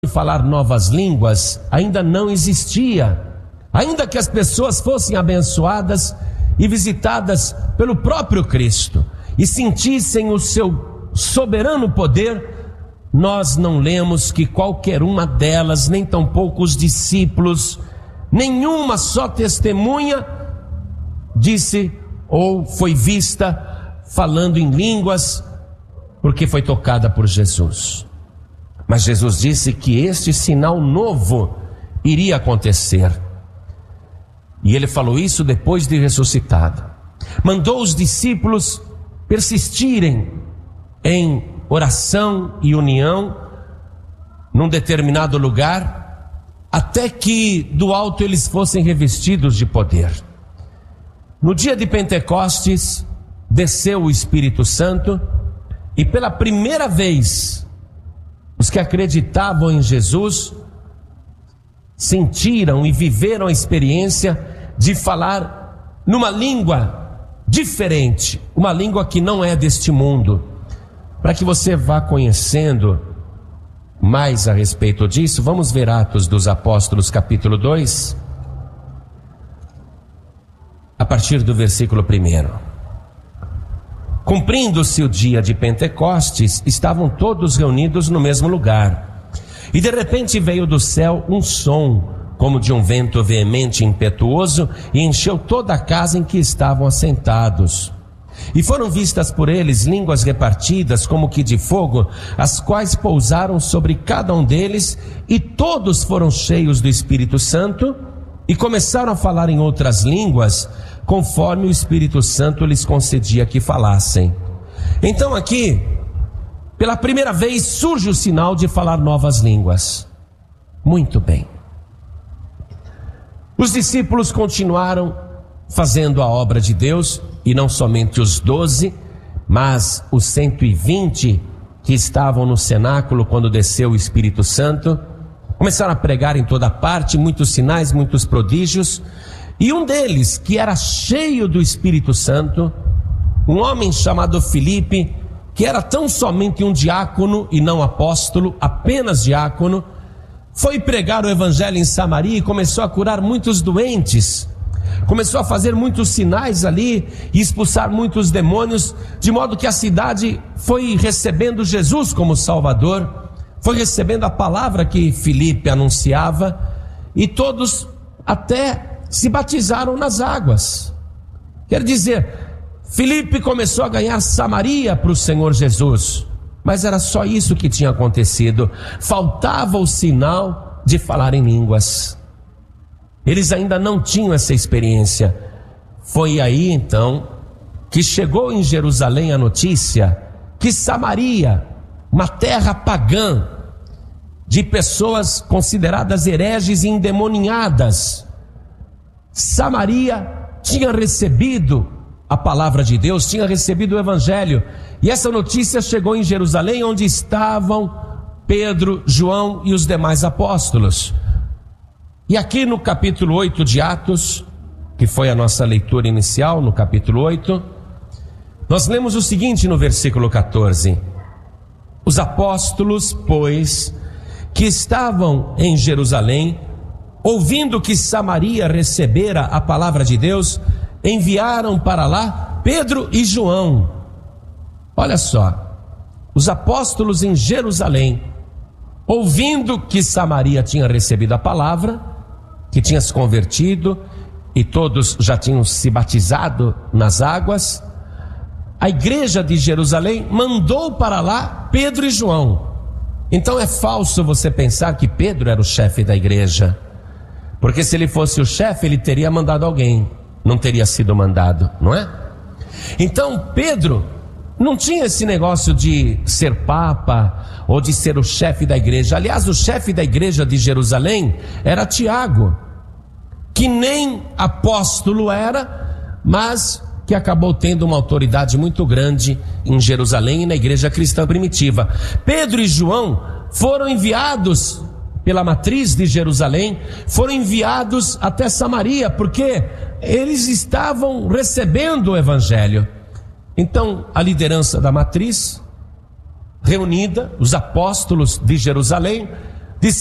falar novas línguas ainda não existia, ainda que as pessoas fossem abençoadas e visitadas pelo próprio Cristo e sentissem o seu soberano poder, nós não lemos que qualquer uma delas, nem tampouco os discípulos, nenhuma só testemunha disse ou foi vista falando em línguas porque foi tocada por Jesus. Mas Jesus disse que este sinal novo iria acontecer. E ele falou isso depois de ressuscitado. Mandou os discípulos persistirem em oração e união num determinado lugar, até que do alto eles fossem revestidos de poder. No dia de Pentecostes, desceu o Espírito Santo e pela primeira vez os que acreditavam em Jesus sentiram e viveram a experiência de falar numa língua diferente, uma língua que não é deste mundo. Para que você vá conhecendo mais a respeito disso, vamos ver Atos dos Apóstolos capítulo 2, a partir do versículo 1. Cumprindo-se o dia de Pentecostes, estavam todos reunidos no mesmo lugar. E de repente veio do céu um som, como de um vento veemente e impetuoso, e encheu toda a casa em que estavam assentados. E foram vistas por eles línguas repartidas, como que de fogo, as quais pousaram sobre cada um deles, e todos foram cheios do Espírito Santo, e começaram a falar em outras línguas, conforme o Espírito Santo lhes concedia que falassem. Então aqui, pela primeira vez, surge o sinal de falar novas línguas. Muito bem. Os discípulos continuaram fazendo a obra de Deus, e não somente os 12, mas os 120 que estavam no cenáculo quando desceu o Espírito Santo, começaram a pregar em toda parte, muitos sinais, muitos prodígios. E um deles, que era cheio do Espírito Santo, um homem chamado Filipe, que era tão somente um diácono e não apóstolo, apenas diácono, foi pregar o evangelho em Samaria e começou a curar muitos doentes, começou a fazer muitos sinais ali e expulsar muitos demônios, de modo que a cidade foi recebendo Jesus como Salvador, foi recebendo a palavra que Filipe anunciava, e todos até se batizaram nas águas. Quer dizer, Filipe começou a ganhar Samaria para o Senhor Jesus, mas era só isso que tinha acontecido. Faltava o sinal de falar em línguas. Eles ainda não tinham essa experiência. Foi aí então que chegou em Jerusalém a notícia que Samaria, uma terra pagã, de pessoas consideradas hereges e endemoninhadas, Samaria tinha recebido a palavra de Deus, tinha recebido o evangelho, e essa notícia chegou em Jerusalém, onde estavam Pedro, João e os demais apóstolos. E aqui no capítulo 8 de Atos, que foi a nossa leitura inicial, no capítulo 8, nós lemos o seguinte no versículo 14: os apóstolos, pois, que estavam em Jerusalém, ouvindo que Samaria recebera a palavra de Deus, enviaram para lá Pedro e João. Olha só, os apóstolos em Jerusalém, ouvindo que Samaria tinha recebido a palavra, que tinha se convertido, e todos já tinham se batizado nas águas, a igreja de Jerusalém mandou para lá Pedro e João. Então é falso você pensar que Pedro era o chefe da igreja, porque se ele fosse o chefe, ele teria mandado alguém, não teria sido mandado, não é? Então Pedro não tinha esse negócio de ser papa ou de ser o chefe da igreja. Aliás, o chefe da igreja de Jerusalém era Tiago, que nem apóstolo era, mas que acabou tendo uma autoridade muito grande em Jerusalém e na igreja cristã primitiva. Pedro e João foram enviados pela matriz de Jerusalém, foram enviados até Samaria, porque eles estavam recebendo o evangelho. Então a liderança da matriz reunida, os apóstolos de Jerusalém,